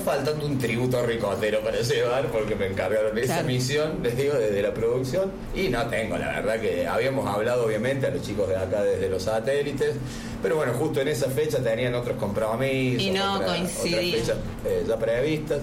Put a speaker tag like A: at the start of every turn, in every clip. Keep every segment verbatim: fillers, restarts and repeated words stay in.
A: faltando un tributo ricotero para llevar, porque me encargaron de
B: claro.
A: esa misión, les digo, desde la producción, y no tengo, la verdad que habíamos hablado obviamente a los chicos de acá desde los satélites, pero bueno, justo en esa fecha tenían otros compromisos
C: y no
A: otra,
C: coincidía.
A: otras fechas eh, ya previstas.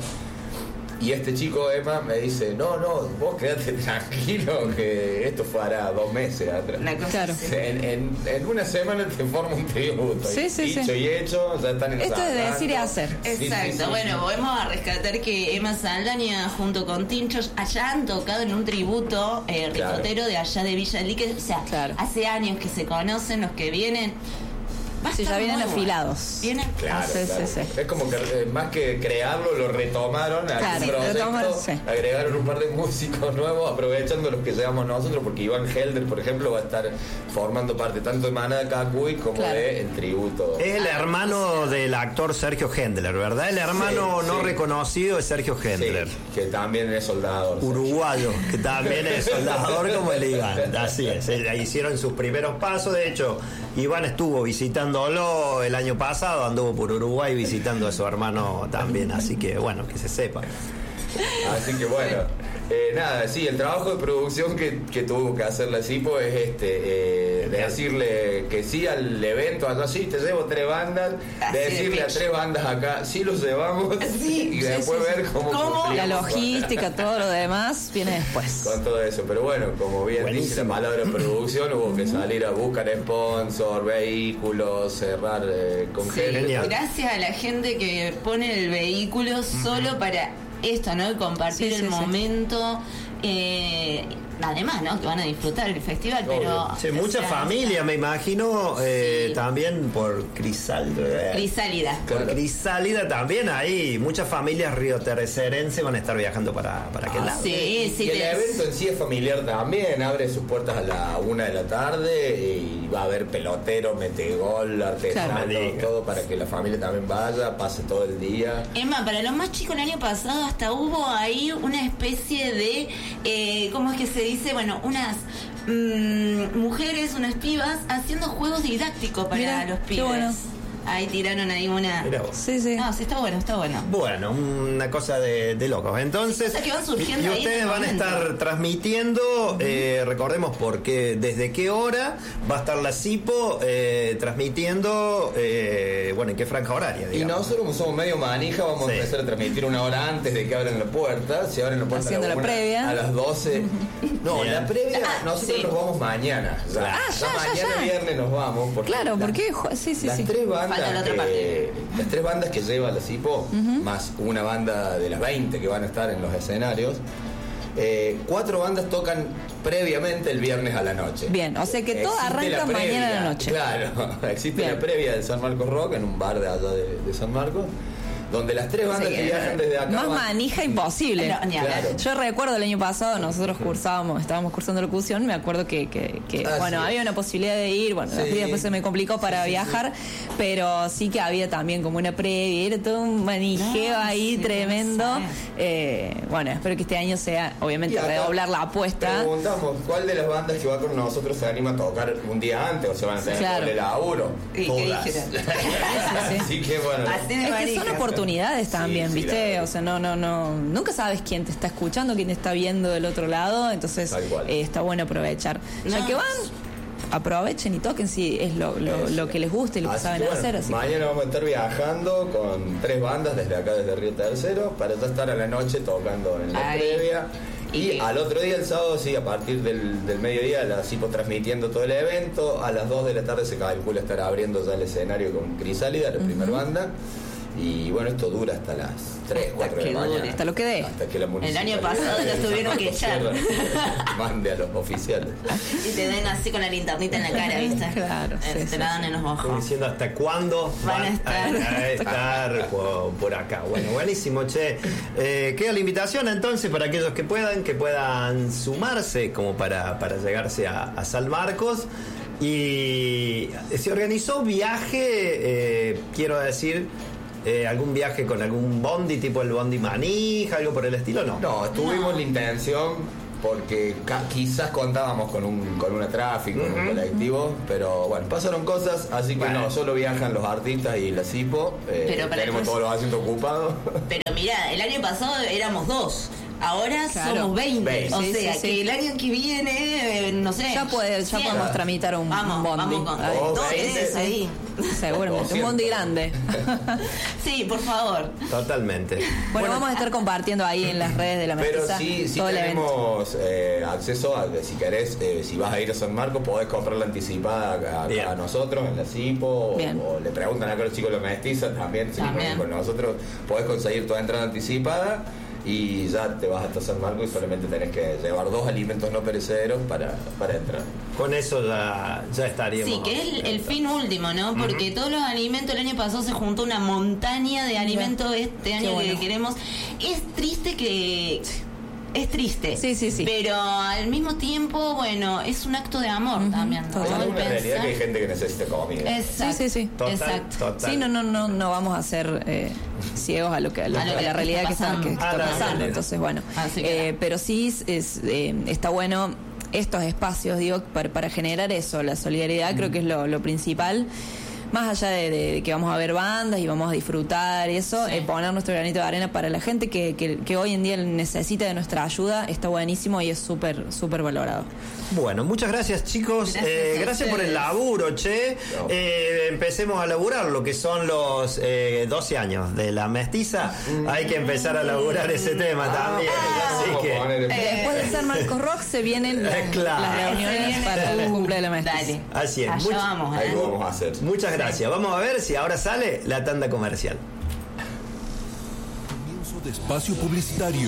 A: Y este chico, Emma, me dice, no, no, vos quedate tranquilo, que esto fue hará dos meses atrás.
C: Una cosa
B: Claro.
C: así.
A: En, en, en una semana te forma un tributo.
B: Sí, sí,
A: Dicho
B: sí.
A: y hecho, ya están
B: Esto es de decir y hacer.
A: Sí, sí,
C: Exacto,
A: sí.
C: bueno, volvemos a rescatar que Emma Saldaña junto con Tinchos allá han tocado en un tributo eh,
A: Claro.
C: ricotero de allá de Villa Lique, o sea,
B: Claro.
C: hace años que se conocen los que vienen. Va a
B: Sí,
C: estar
B: ya vienen
C: muy bueno.
B: afilados.
C: Vienen
A: Claro,
B: Sí,
A: claro.
B: sí, sí.
A: Es como que eh, más que crearlo, lo retomaron a
B: Claro,
A: este
B: lo
A: proyecto,
B: retomaron, sí.
A: agregaron un par de músicos nuevos, aprovechando los que llevamos nosotros, porque Iván Helder, por ejemplo, va a estar formando parte tanto de Manada Cacuy como
B: Claro.
A: de El Tributo.
D: Es el hermano del actor Sergio Hendler, ¿verdad? El hermano
A: Sí,
D: no
A: sí.
D: reconocido es Sergio Hendler.
A: Sí, que también es soldador.
D: Uruguayo, que también es soldador como el Iván. Así es, eh, hicieron sus primeros pasos. De hecho, Iván estuvo visitándolo el año pasado, anduvo por Uruguay visitando a su hermano también. Así que, bueno, que se sepa.
A: Así que bueno, eh, nada, sí, el trabajo de producción que, que tuvo que hacer la Cipo es este, eh, de decirle que sí al evento, allá sí, te llevo tres bandas,
C: Así
A: de
C: de
A: decirle a
C: pitch.
A: tres bandas acá, sí los llevamos,
C: Sí,
A: y
C: sí,
A: después
C: sí, sí.
A: ver cómo,
C: ¿Cómo?
A: cumplimos
B: La
A: con-
B: logística, todo lo demás viene después.
A: con todo eso, pero bueno, como bien dice
D: Buenísimo.
A: la palabra producción, hubo que salir a buscar sponsor, vehículos, cerrar eh, con
C: Sí,
A: gente.
D: Genial.
C: gracias a la gente que pone el vehículo solo para esto, ¿no? Compartir
B: Sí, sí,
C: el
B: sí.
C: momento. Eh, además, ¿no? Que van a disfrutar el festival,
A: Obvio.
C: pero.
D: Sí, mucha
C: o sea,
D: familia, me imagino, eh,
C: Sí.
D: también por Crisálida.
C: Crisálida.
D: Por
A: Claro.
D: Crisálida también ahí. Muchas familias riotercerenses van a estar viajando para, para aquel
A: Ah,
D: lado.
C: Sí, sí.
A: Y el
C: te-
A: evento en sí es familiar también, abre sus puertas a la una de la tarde y va a haber pelotero, metegol, artesano,
D: Claro.
A: todo para que la familia también vaya, pase todo el día.
C: Emma, para los más chicos el año pasado hasta hubo ahí una especie de, eh, ¿cómo es que se dice? Bueno, unas mm, mujeres, unas pibas haciendo juegos didácticos para
B: Mirá,
C: los
B: qué
C: pibes.
B: bueno.
C: Ahí tiraron ahí una...
D: Mirá vos.
B: Sí, sí.
C: No, sí, está bueno, está bueno.
D: Bueno, una cosa de, de locos. Entonces,
C: Cosas que van surgiendo
D: y
C: ahí en
D: ustedes
C: el
D: van a
C: momento.
D: estar transmitiendo, eh, recordemos porque desde qué hora va a estar la Cipo eh, transmitiendo, eh, bueno, en qué franja horaria,
A: Y
D: digamos.
A: nosotros como somos medio manija, vamos
D: Sí.
A: a empezar a transmitir una hora antes de que abran la puerta. Si abren la puerta
B: Haciendo
A: a la,
B: la
A: una,
B: previa.
A: a las doce. No,
D: Bien.
A: la previa,
C: Ah,
A: nosotros
C: sí.
A: nos vamos mañana. Ya,
B: Ah, ya, ya,
A: mañana
B: ya.
A: viernes nos vamos. Porque
B: Claro,
A: la-
B: porque jo- sí, sí,
A: las
B: sí.
A: tres
C: Falta la
A: bandas
C: otra
A: que,
C: parte.
A: las tres bandas que lleva la Cipo, más una banda de las veinte que van a estar en los escenarios, eh, cuatro bandas tocan previamente el viernes a la noche.
B: Bien, o sea que todo
A: Existe
B: arranca
A: la previa,
B: mañana a la noche.
A: Claro, existe
B: Bien.
A: la previa del San Marcos Rock en un bar de allá de, de San Marcos, donde las tres bandas
B: Sí,
A: que
B: que
A: viajan desde acá
B: más
A: van-
B: manija imposible.
C: No, ni hablar.
A: Claro.
B: Yo recuerdo el año pasado, nosotros cursábamos, estábamos cursando locución, me acuerdo que, que, que,
A: Ah,
B: bueno,
A: sí.
B: había una posibilidad de ir, bueno,
A: Sí.
B: después se me complicó para
A: Sí, sí,
B: viajar, pero sí que había también como una previa, era todo un manijeo
C: No,
B: ahí
C: sí,
B: tremendo.
C: no sé.
B: Eh, bueno, espero que este año sea,
A: Y
B: obviamente,
A: acá
B: redoblar la apuesta.
A: Preguntamos, ¿cuál de las bandas que va con nosotros se anima a tocar un día antes o se van a tener
B: Claro.
A: doble laburo?
C: ¿Y qué
A: Todas.
C: dijeron?
B: sí.
A: Así que bueno.
C: Así de
B: Es que
C: manija.
B: son oportunidades también,
A: Sí, sí,
B: ¿viste?
A: la verdad.
B: O sea, no, no, no. Nunca sabes quién te está escuchando, quién te está viendo del otro lado, entonces
A: Tal cual.
B: eh, está bueno aprovechar. Ya
C: No.
B: que van, aprovechen y toquen si es lo, lo,
A: Eso.
B: lo que les gusta y lo que
A: Así
B: saben
A: que bueno,
B: hacer. Así que-
A: mañana vamos a estar viajando con tres bandas desde acá, desde Río Tercero, para ya estar a la noche tocando en la
C: Ay.
A: previa.
C: Y
A: Y
C: que-
A: al otro día, el sábado, sí, a partir del, del mediodía, la Cipo transmitiendo todo el evento. A las dos de la tarde se calcula estar abriendo ya el escenario con Crisálida, la primera banda. Y bueno, esto dura hasta las tres,
C: Hasta
A: cuatro de
C: que
A: la
C: dure,
A: mañana.
B: hasta lo que dé.
A: Hasta que la
C: El año
A: municipalidad
C: pasado
A: de
C: los
A: San
C: tuvieron que
A: Marcos
C: echar.
A: Sierra mande a los oficiales.
C: Y te den así con la linternita en la cara, ¿viste?
B: Claro, sí,
C: Eh,
B: sí,
C: te la dan en los
D: Estoy
C: ojos.
D: diciendo hasta cuándo
C: Van a estar.
D: a estar por, por acá. Bueno, buenísimo, che. Eh, queda la invitación entonces para aquellos que puedan, que puedan sumarse como para, para llegarse a, a San Marcos. Y se organizó viaje, eh, quiero decir, eh, algún viaje con algún bondi, tipo el bondi manija, algo por el estilo, ¿no?
A: No, tuvimos la intención, porque ca- quizás contábamos con un con una tráfico, con
D: Uh-huh.
A: un colectivo, pero bueno, pasaron cosas, así que
D: Bueno.
A: no, solo viajan los artistas y la Cipo, eh,
C: Pero para
A: tenemos
C: el
A: todos los asientos ocupados.
C: Pero mirá, el año pasado éramos dos. Ahora
B: Claro.
C: somos veinte.
A: veinte.
C: O
B: Sí,
C: sea,
B: sí, sí.
C: que el año que viene, eh, no sé.
B: Ya puede, ya
C: cien.
B: podemos tramitar un
C: Vamos,
B: bondi.
C: vamos con
B: Ay,
A: Oh,
C: dos
A: veinte.
C: veces ahí.
B: Seguramente, un bondi grande.
C: Sí, por favor.
D: Totalmente.
B: Bueno, vamos a estar compartiendo ahí en las redes de la
A: Pero
B: mestiza
A: sí, sí
B: todo el evento.
A: tenemos eh, acceso a, si querés, eh, si vas a ir a San Marcos, podés comprar la anticipada a,
D: Bien.
A: a nosotros en la Cipo,
B: Bien.
A: o, o le preguntan acá a los chicos de la mestiza, también, si
C: También.
A: con nosotros podés conseguir tu entrada anticipada y ya te vas hasta San Marcos y solamente tenés que llevar dos alimentos no perecederos para, para entrar.
D: Con eso ya, ya estaríamos.
C: Sí, que es el, el fin último, ¿no? Porque todos los alimentos, el año pasado se juntó una montaña de alimentos este año
B: bueno.
C: que queremos. Es triste que... Es triste.
B: Sí, sí, sí.
C: Pero al mismo tiempo, bueno, es un acto de amor también. ¿no?
B: total.
A: Es
C: El
A: una realidad
C: pensar-
A: que hay gente que necesita comida.
C: Exacto.
B: Sí, sí, sí.
D: Total,
C: Exacto.
D: total.
B: Sí, no, no, no, no vamos a ser eh, ciegos a lo que a, lo-
C: A lo
B: a
C: que
B: la
C: está
B: realidad que está,
C: pasando.
B: que está
D: A la
B: pasando.
D: realidad.
B: Entonces, bueno,
C: Así que
B: eh, pero sí es, es, eh, está bueno estos espacios, digo, para, para generar eso, la solidaridad, creo que es lo, lo principal. Más allá de, de- de que vamos a ver bandas y vamos a disfrutar y eso,
C: Sí.
B: eh, poner nuestro granito de arena para la gente que, que, que hoy en día necesita de nuestra ayuda, está buenísimo y es súper, súper valorado.
D: Bueno, muchas gracias, chicos.
C: Gracias
D: Eh,
C: a
D: gracias por el
C: ustedes.
D: laburo, che.
A: No.
D: Eh, empecemos a laburar lo que son los eh, doce años de la mestiza. Hay que empezar a laburar ese tema también. Así
A: Vamos a
D: que.
A: poner el-
B: Eh, Después de San Marcos Rock se vienen las,
D: Claro.
B: las reuniones
C: Se
B: para
C: viene-
B: el cumple de la mestiza.
C: Dale.
D: Así es.
C: Allá
D: Much-
C: vamos,
A: Ahí
C: ¿eh?
A: lo vamos a hacer.
D: Muchas gracias. Vamos a ver si ahora sale la tanda comercial.
E: Comienzo de espacio publicitario.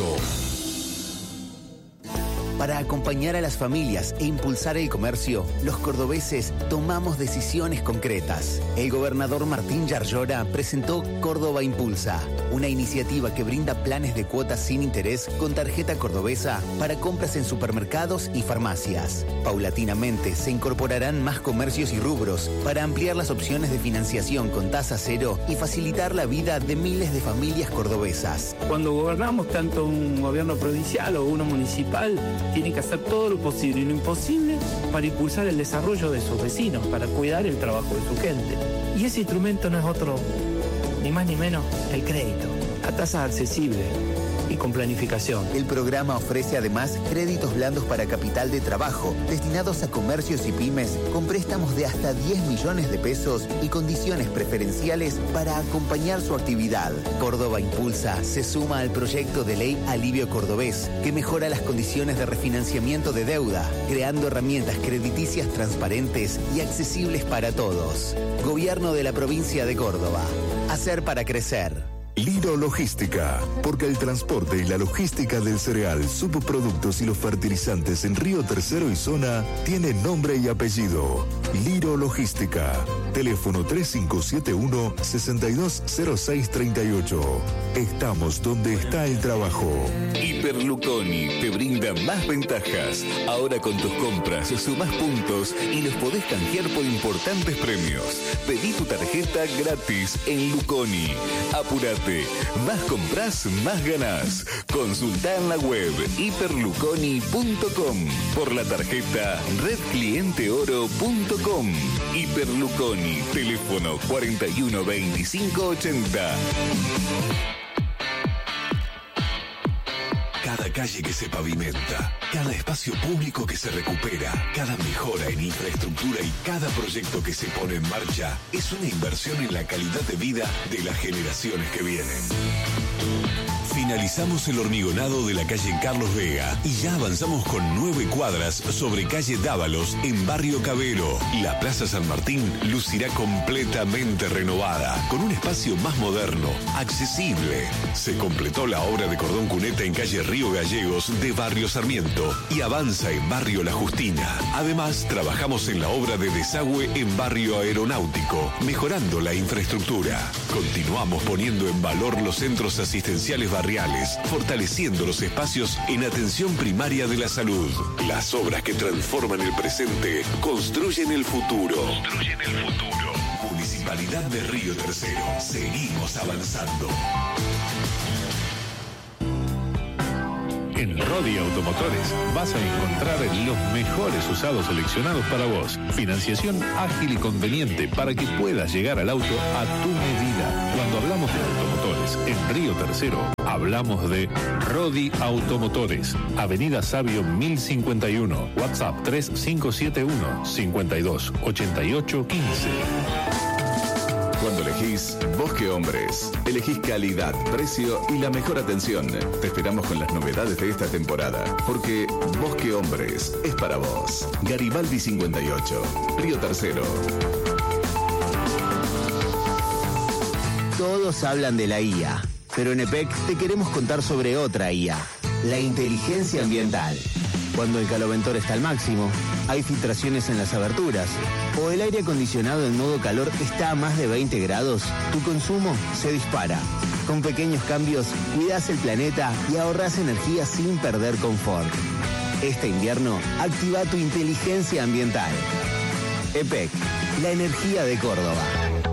F: Para acompañar a las familias e impulsar el comercio, los cordobeses tomamos decisiones concretas. El gobernador Martín Yarlora presentó Córdoba Impulsa, una iniciativa que brinda planes de cuotas sin interés con tarjeta cordobesa para compras en supermercados y farmacias. Paulatinamente se incorporarán más comercios y rubros para ampliar las opciones de financiación con tasa cero y facilitar la vida de miles de familias cordobesas.
G: Cuando gobernamos tanto un gobierno provincial o uno municipal, tiene que hacer todo lo posible y lo imposible para impulsar el desarrollo de sus vecinos, para cuidar el trabajo de su gente. Y ese instrumento no es otro, ni más ni menos, el crédito, a tasas accesibles y con planificación.
F: El programa ofrece además créditos blandos para capital de trabajo, destinados a comercios y pymes, con préstamos de hasta diez millones de pesos y condiciones preferenciales para acompañar su actividad. Córdoba Impulsa se suma al proyecto de ley Alivio Cordobés, que mejora las condiciones de refinanciamiento de deuda, creando herramientas crediticias transparentes y accesibles para todos. Gobierno de la provincia de Córdoba. Hacer para crecer.
E: Liro Logística, porque el transporte y la logística del cereal, subproductos y los fertilizantes en Río Tercero y zona tiene nombre y apellido. Liro Logística. Teléfono tres cinco siete uno, seis dos cero seis tres ocho. Estamos donde está el trabajo.
H: Hiperluconi te brinda más ventajas. Ahora con tus compras sumás puntos y los podés canjear por importantes premios. Pedí tu tarjeta gratis en Luconi. Apurate. Más compras, más ganás. Consulta en la web hiperluconi punto com por la tarjeta red cliente oro punto com. Hiperluconi, teléfono cuarenta y uno veinticinco ochenta.
E: Cada calle que se pavimenta, cada espacio público que se recupera, cada mejora en infraestructura y cada proyecto que se pone en marcha es una inversión en la calidad de vida de las generaciones que vienen. Finalizamos el hormigonado de la calle Carlos Vega y ya avanzamos con nueve cuadras sobre calle Dávalos en Barrio Cabero. La Plaza San Martín lucirá completamente renovada, con un espacio más moderno, accesible. Se completó la obra de cordón cuneta en calle Río Gallegos de Barrio Sarmiento y avanza en Barrio La Justina. Además, trabajamos en la obra de desagüe en Barrio Aeronáutico, mejorando la infraestructura. Continuamos poniendo en valor los centros asistenciales barriales, fortaleciendo los espacios en atención primaria de la salud. Las obras que transforman el presente construyen el futuro. Construyen el futuro. Municipalidad de Río Tercero. Seguimos avanzando.
I: En Rodi Automotores vas a encontrar los mejores usados seleccionados para vos. Financiación ágil y conveniente para que puedas llegar al auto a tu medida. Cuando hablamos de automotores en Río Tercero, hablamos de Rodi Automotores. Avenida Sabio mil cincuenta y uno. WhatsApp tres cinco siete uno, cinco dos ocho ocho uno cinco.
H: Cuando elegís Bosque Hombres, elegís calidad, precio y la mejor atención. Te esperamos con las novedades de esta temporada, porque Bosque Hombres es para vos. Garibaldi cincuenta y ocho, Río Tercero.
F: Todos hablan de la I A, pero en E P E C te queremos contar sobre otra I A, la inteligencia ambiental. Cuando el caloventor está al máximo, hay filtraciones en las aberturas, o el aire acondicionado en modo calor está a más de veinte grados, tu consumo se dispara. Con pequeños cambios, cuidás el planeta y ahorrás energía sin perder confort. Este invierno, activa tu inteligencia ambiental. E P E C, la energía de Córdoba.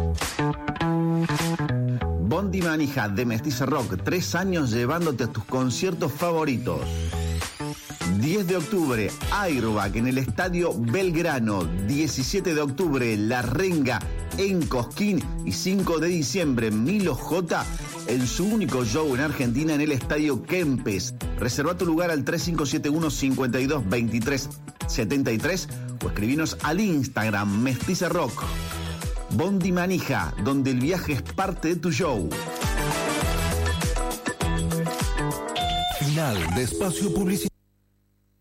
J: Bondi Manija de Mestiza Rock, tres años llevándote a tus conciertos favoritos. diez de octubre, Airbag en el Estadio Belgrano. diecisiete de octubre, La Renga en Cosquín. Y cinco de diciembre, Milo J en su único show en Argentina en el Estadio Kempes. Reserva tu lugar al tres cinco siete uno, cinco dos dos tres siete tres o escribinos al Instagram Mestiza Rock. Bondi Manija, donde el viaje es parte de tu show.
E: Final de espacio publicitario.